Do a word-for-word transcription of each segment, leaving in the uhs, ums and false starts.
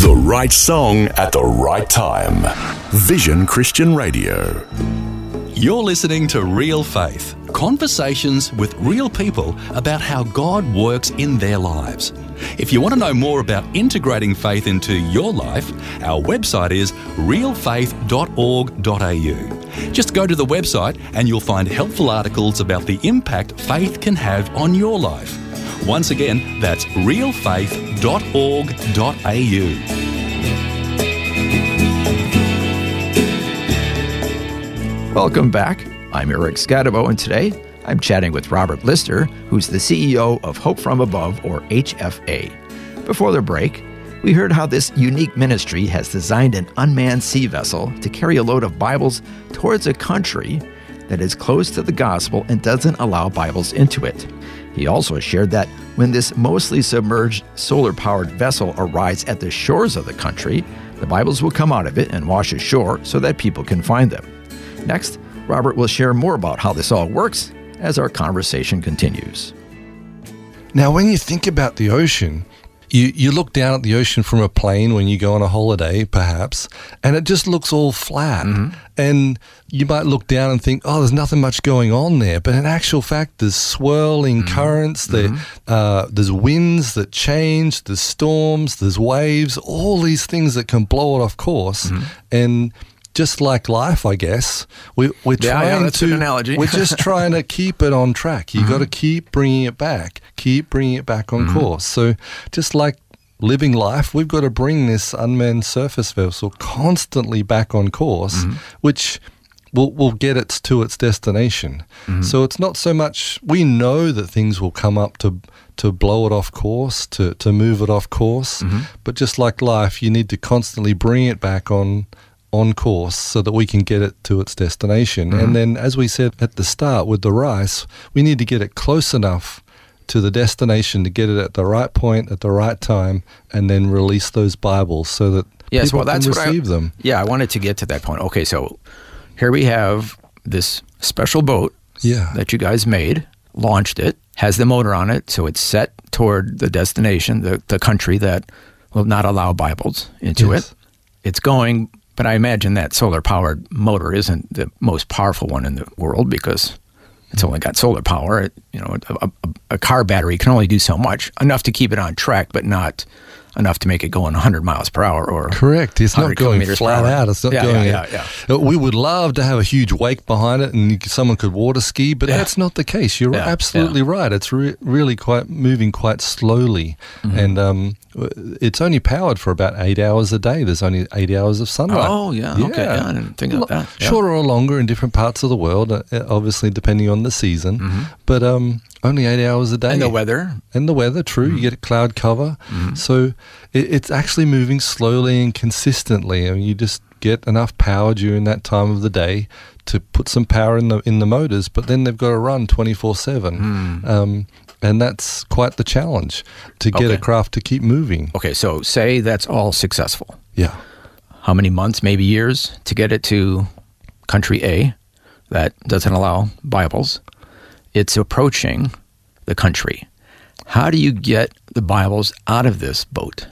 The right song at the right time. Vision Christian Radio. You're listening to Real Faith, conversations with real people about how God works in their lives. If you want to know more about integrating faith into your life, our website is real faith dot org dot a u. Just go to the website and you'll find helpful articles about the impact faith can have on your life. Once again, that's real faith dot org dot a u. Welcome back. I'm Eric Scadabo, and today I'm chatting with Robert Lister, who's the C E O of Hope From Above, or H F A. Before the break, we heard how this unique ministry has designed an unmanned sea vessel to carry a load of Bibles towards a country that is close to the gospel and doesn't allow Bibles into it. He also shared that when this mostly submerged solar-powered vessel arrives at the shores of the country, the Bibles will come out of it and wash ashore so that people can find them. Next, Robert will share more about how this all works as our conversation continues. Now, when you think about the ocean, you, you look down at the ocean from a plane when you go on a holiday, perhaps, and it just looks all flat. Mm-hmm. And you might look down and think, oh, there's nothing much going on there. But in actual fact, there's swirling mm-hmm. currents, there, mm-hmm. uh, there's winds that change, there's storms, there's waves, all these things that can blow it off course. Mm-hmm. And just like life, I guess, we, we're yeah, trying yeah, that's to. An analogy. We're just trying to keep it on track. You mm-hmm. got to keep bringing it back, keep bringing it back on mm-hmm. course. So, just like living life, we've got to bring this unmanned surface vessel constantly back on course, mm-hmm. which will will get it to its destination. Mm-hmm. So it's not so much we know that things will come up to to blow it off course, to to move it off course, mm-hmm. but just like life, you need to constantly bring it back on. on course so that we can get it to its destination. Mm-hmm. And then, as we said at the start with the rice, we need to get it close enough to the destination to get it at the right point at the right time, and then release those Bibles so that yes, people well, that's can receive what I, them. Yeah, I wanted to get to that point. Okay, so here we have this special boat yeah. that you guys made, launched it, has the motor on it, so it's set toward the destination, the, the country that will not allow Bibles into yes. it. It's going... But I imagine that solar-powered motor isn't the most powerful one in the world because it's only got solar power. It, you know, a, a, a car battery can only do so much, enough to keep it on track, but not enough to make it go one hundred miles per hour or correct. It's not going flat out. It's not yeah, going. Yeah, yeah, yeah. We would love to have a huge wake behind it, and you, someone could water ski, but yeah. that's not the case. You're yeah, absolutely yeah. right. It's re- really quite moving quite slowly, mm-hmm. and um, it's only powered for about eight hours a day. There's only eight hours of sunlight. Oh, yeah, yeah. okay. Yeah, I didn't think of that. Yeah. Shorter or longer in different parts of the world, obviously depending on the season, mm-hmm. but um, only eight hours a day. And the weather. And the weather, true. Mm-hmm. You get a cloud cover. Mm-hmm. So it, it's actually moving slowly and consistently. I mean, you just get enough power during that time of the day to put some power in the in the motors, but then they've got to run twenty-four seven. Mm. Um, and that's quite the challenge, to get okay. a craft to keep moving. Okay, so say that's all successful. Yeah. How many months, maybe years, to get it to country A that doesn't allow Bibles? It's approaching the country. How do you get the Bibles out of this boat?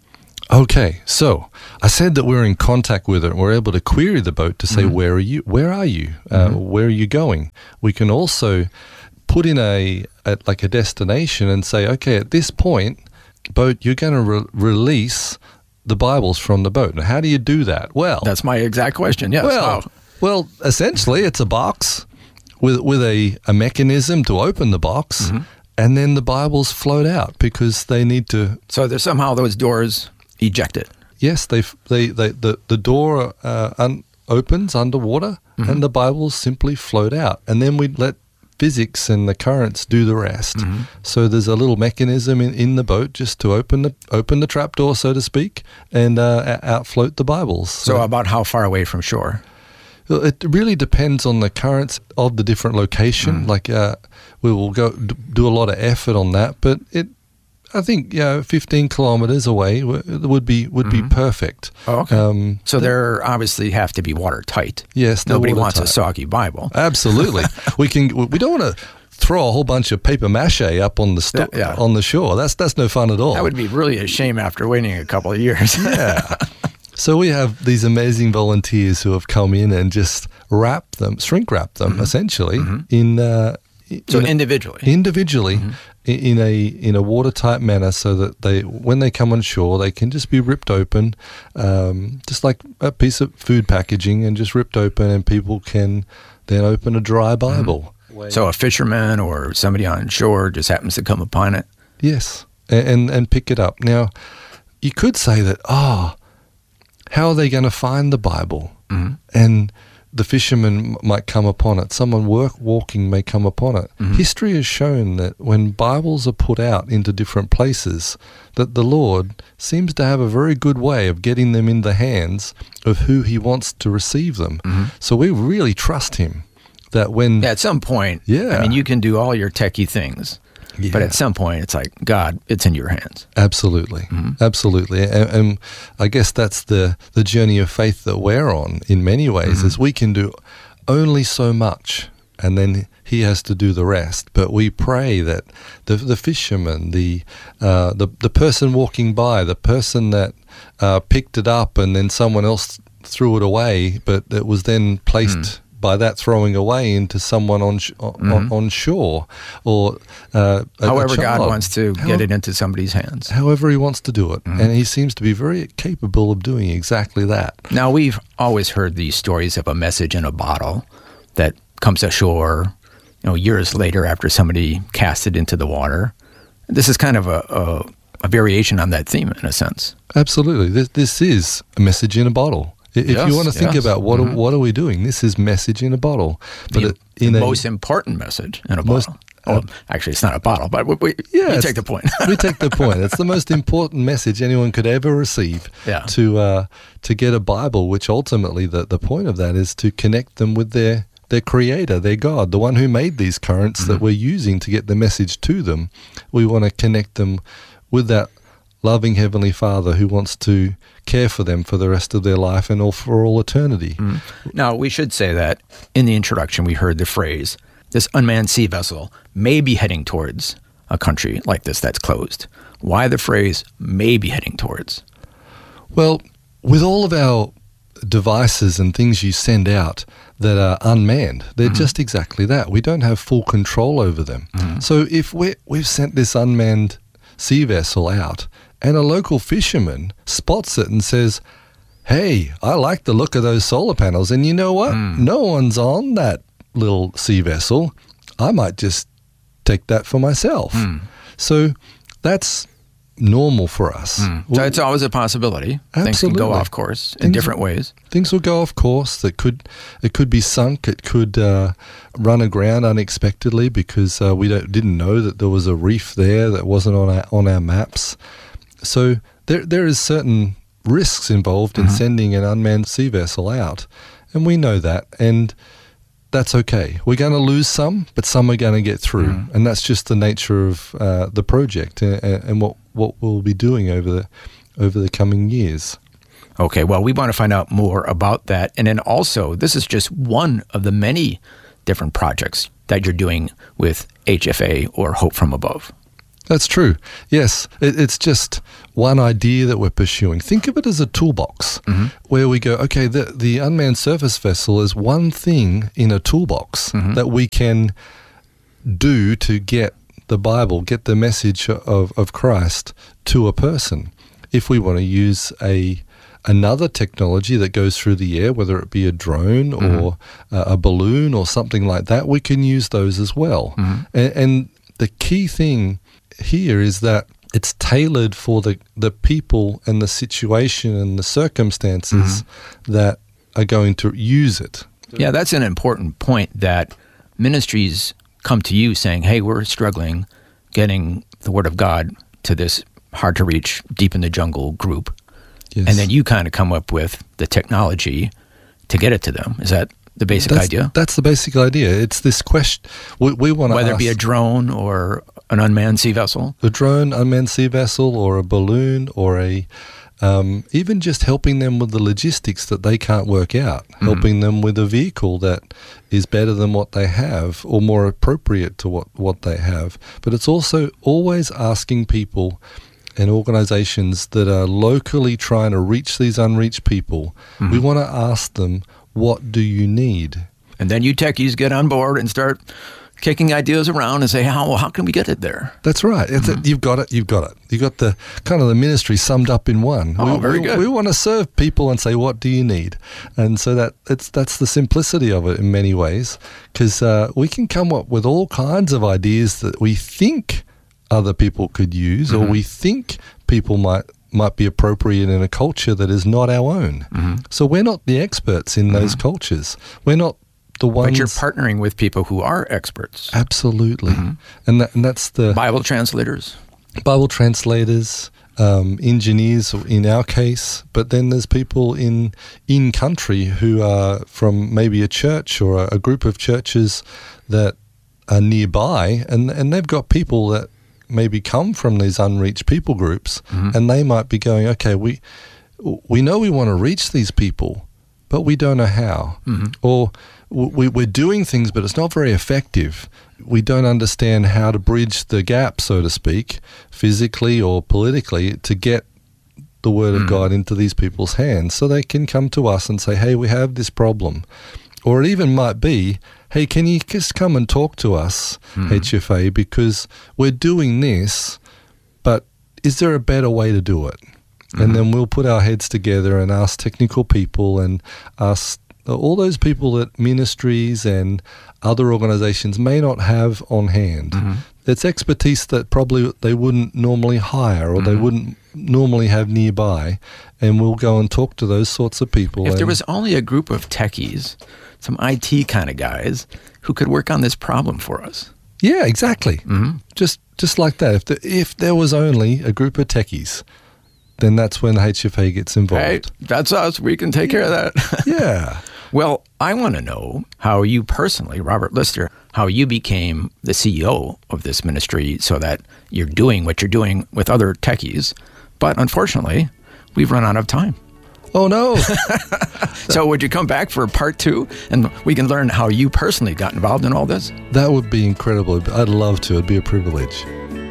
Okay, so I said that we're in contact with it and we're able to query the boat to say, mm-hmm. where are you? Where are you? Uh, mm-hmm. Where are you going? We can also put in a, a like a destination and say, okay, at this point, boat, you're going to re- release the Bibles from the boat. Now, how do you do that? Well, that's my exact question. Yes. Well, wow. well, essentially, it's a box with with a, a mechanism to open the box, mm-hmm. and then the Bibles float out because they need to. So there's somehow those doors eject it. Yes, they they, they the the door uh, un- opens underwater, mm-hmm. and the Bibles simply float out, and then we let physics and the currents do the rest. Mm-hmm. So there's a little mechanism in, in the boat just to open the open the trapdoor, so to speak, and uh, outfloat the Bibles. So, so about how far away from shore? It really depends on the currents of the different location. Mm. Like uh, we will go do a lot of effort on that, but it. I think, you know, fifteen kilometers away would be would mm-hmm. be perfect. Oh, okay. Um, so there obviously have to be watertight. Yes. Nobody watertight. wants a soggy Bible. Absolutely. we can. We don't want to throw a whole bunch of paper mache up on the sto- Yeah, yeah. on the shore. That's that's no fun at all. That would be really a shame after waiting a couple of years. Yeah. So we have these amazing volunteers who have come in and just wrap them, shrink wrap them, Mm-hmm. essentially in uh, So in a- individually. individually Mm-hmm. i- in a in a watertight manner, so that they when they come on shore, they can just be ripped open, um, just like a piece of food packaging, and just ripped open, and people can then open a dry Bible. So a fisherman or somebody on shore just happens to come upon it. Yes, and, and and pick it up. Now, you could say that, oh, how are they going to find the Bible? Mm-hmm. And the fisherman m- might come upon it. Someone work, walking may come upon it. Mm-hmm. History has shown that when Bibles are put out into different places, that the Lord seems to have a very good way of getting them in the hands of who He wants to receive them. Mm-hmm. So we really trust Him that when... At some point, Yeah. I mean, you can do all your techie things, but Yeah. at some point, it's like, God, it's in your hands. Absolutely, Mm-hmm. absolutely, and, and I guess that's the the journey of faith that we're on. In many ways, Mm-hmm. is we can do only so much, and then He has to do the rest. But we pray that the the fisherman, the uh, the the person walking by, the person that uh, picked it up, and then someone else threw it away, but it was then placed. Mm. By that throwing away into someone on sh- on, on shore, or uh, a- a However God child. wants to How- get it into somebody's hands. however He wants to do it. Mm-hmm. And He seems to be very capable of doing exactly that. Now, we've always heard these stories of a message in a bottle that comes ashore, you know, years later after somebody cast it into the water. This is kind of a, a, a variation on that theme, in a sense. Absolutely. This, this is a message in a bottle. I- If Yes, you want to think yes. about what Mhm. are, what are we doing, this is message in a bottle. But the it, in the a, most important message in a Most- bottle. well, actually, it's not a bottle, but we, we, Yeah, we it's- take the point. we take the point. It's the most important message anyone could ever receive. Yeah. To uh, to get a Bible, which ultimately the, the point of that is to connect them with their their Creator, their God, the one who made these currents Mm-hmm. that we're using to get the message to them. We want to connect them with that loving Heavenly Father who wants to care for them for the rest of their life and all for all eternity. Now, we should say that in the introduction, we heard the phrase, this unmanned sea vessel may be heading towards a country like this that's closed. Why the phrase may be heading towards? Well, with all of our devices and things you send out that are unmanned, they're just exactly that. We don't have full control over them. So if we we've sent this unmanned sea vessel out and a local fisherman spots it and says, hey, I like the look of those solar panels, and you know what? No one's on that little sea vessel. I might just take that for myself. So that's normal for us. So it's always a possibility. Things can go Absolutely. off course in Things- different ways. Things will go off course. That could it could be sunk. It could uh, run aground unexpectedly because uh, we don't, didn't know that there was a reef there that wasn't on our on our maps. So there there is certain risks involved in sending an unmanned sea vessel out, and we know that, and that's okay. We're going to lose some, but some are going to get through, and that's just the nature of uh, the project and, and what what we'll be doing over the over the coming years. Okay, well, we want to find out more about that. And then also, this is just one of the many different projects that you're doing with H F A or Hope from Above. That's true. Yes, it, it's just one idea that we're pursuing. Think of it as a toolbox where we go, okay, the, the unmanned surface vessel is one thing in a toolbox that we can do to get the Bible, get the message of, of Christ to a person. If we want to use a another technology that goes through the air, whether it be a drone or uh, a balloon or something like that, we can use those as well. And, and the key thing here is that it's tailored for the, the people and the situation and the circumstances that are going to use it. Yeah, that's an important point, that ministries come to you saying, hey, we're struggling getting the Word of God to this hard-to-reach, deep-in-the-jungle group. Yes. And then you kind of come up with the technology to get it to them. Is that the basic that's, idea? That's the basic idea. It's this question. We, we want to Whether it be a ask- drone or An unmanned sea vessel? A drone, unmanned sea vessel, or a balloon, or a um, even just helping them with the logistics that they can't work out, mm-hmm. helping them with a vehicle that is better than what they have or more appropriate to what, what they have. But it's also always asking people and organizations that are locally trying to reach these unreached people, mm-hmm. we want to ask them, what do you need? And then you techies get on board and start kicking ideas around and say, how how can we get it there? That's right. It's mm-hmm. a, you've got it. You've got it. You've got the kind of the ministry summed up in one. Oh, we, very we, good. We want to serve people and say, what do you need? And so that it's that's the simplicity of it in many ways, because uh, we can come up with all kinds of ideas that we think other people could use, mm-hmm. or we think people might might be appropriate in a culture that is not our own. Mm-hmm. So we're not the experts in mm-hmm. those cultures. We're not the ones. But you're partnering with people who are experts. Absolutely. Mm-hmm. And, that, and that's the Bible translators. Bible translators, um, engineers in our case, but then there's people in in country who are from maybe a church or a, a group of churches that are nearby, and, and they've got people that maybe come from these unreached people groups, mm-hmm. and they might be going, okay, we we know we want to reach these people, but we don't know how. Mm-hmm. Or we, we're doing things, but it's not very effective. We don't understand how to bridge the gap, so to speak, physically or politically, to get the Word mm-hmm. of God into these people's hands so they can come to us and say, hey, we have this problem. Or it even might be, hey, can you just come and talk to us, mm-hmm. H F A, because we're doing this, but is there a better way to do it? Mm-hmm. And then we'll put our heads together and ask technical people and ask all those people that ministries and other organizations may not have on hand. Mm-hmm. It's expertise that probably they wouldn't normally hire or mm-hmm. they wouldn't normally have nearby, and we'll go and talk to those sorts of people. If there was only a group of techies, some I T kind of guys, who could work on this problem for us. Yeah, exactly. Mm-hmm. Just just like that. If, the, if there was only a group of techies, then that's when H F A gets involved. Hey, that's us. We can take care of that. Yeah. Well, I want to know how you personally, Robert Lister, how you became the C E O of this ministry so that you're doing what you're doing with other techies. But unfortunately, we've run out of time. Oh, no. So would you come back for part two and we can learn how you personally got involved in all this? That would be incredible. I'd love to. It'd be a privilege.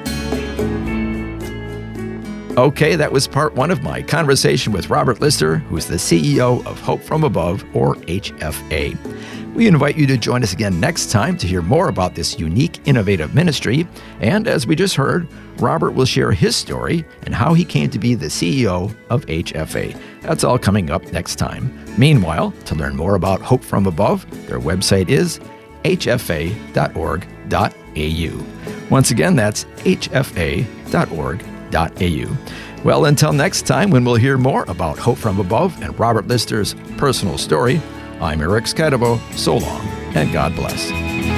Okay, that was part one of my conversation with Robert Lister, who's the C E O of Hope from Above, or H F A. We invite you to join us again next time to hear more about this unique, innovative ministry. And as we just heard, Robert will share his story and how he came to be the C E O of H F A. That's all coming up next time. Meanwhile, to learn more about Hope from Above, their website is h f a dot org dot a u. Once again, that's h f a dot org dot a u. Well, until next time, when we'll hear more about Hope from Above and Robert Lister's personal story, I'm Eric Scadabo. So long, and God bless.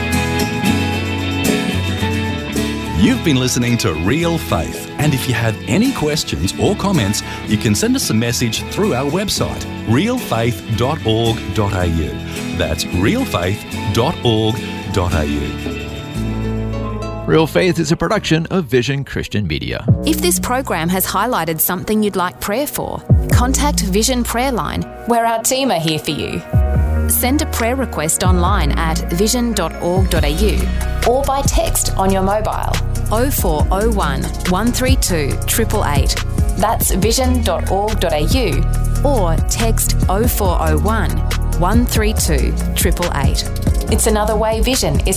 You've been listening to Real Faith, and if you have any questions or comments, you can send us a message through our website, real faith dot org dot a u. That's real faith dot org dot a u. Real Faith is a production of Vision Christian Media. If this program has highlighted something you'd like prayer for, contact Vision Prayer Line, where our team are here for you. Send a prayer request online at vision dot org dot a u or by text on your mobile oh four oh one, one three two, eight eight eight. That's vision dot org dot a u or text oh four oh one, one three two, eight eight eight. It's another way Vision is